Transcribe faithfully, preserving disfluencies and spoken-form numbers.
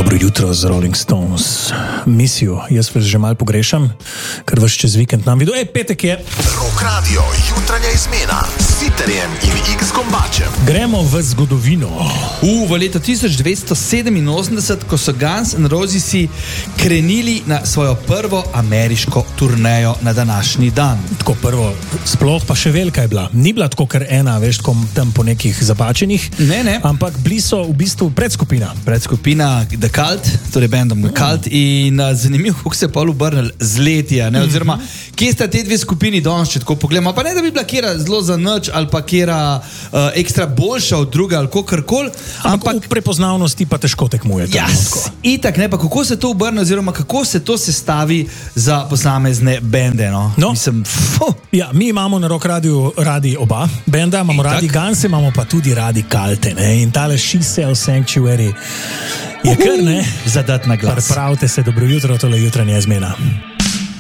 Dobro jutro z Rolling Stones. Misijo, jaz vas že malo pogrešam, ker vas čez vikend nam vidu. Ej, petek je. Rock Radio, jutranja izmena s Sitarjem in X Gombačem. Gremo v zgodovino. Uh, v leto tisoč devetsto sedeminosemdeset, ko so Guns N' Roses krenili na svojo prvo ameriško turnejo na današnji dan. Tako prvo, sploh pa še velika je bila. Ni bila tako kar ena, veš, tako tam po nekih zapačenih. Ne, ne. Ampak bili so v bistvu predskupina. Predskupina The Cult, torej bandom The Cult, in uh, zanimivo, kako se je pol obrnil z leti, ne, oziroma kje sta te dve skupini danes, če tako pogledamo, pa ne da bi bila kjera zelo za nič ali pa kjera uh, ekstra boljša od druge ali kakorkoli, ampak v prepoznavnosti pa težko tekmujete. Ja, itak, ne, pa kako se to obrne oziroma kako se to sestavi za posamezne bende, no? No. Mislim, fuh. Ja, mi imamo na Rock Radio radi oba benda, imamo Itak. radi Guns, imamo pa tudi radi Kalte, ne, in tale She Sells Sanctuary je kar, ne, zadat na glas. Pravite se, dobro jutro, tole jutranja izmena.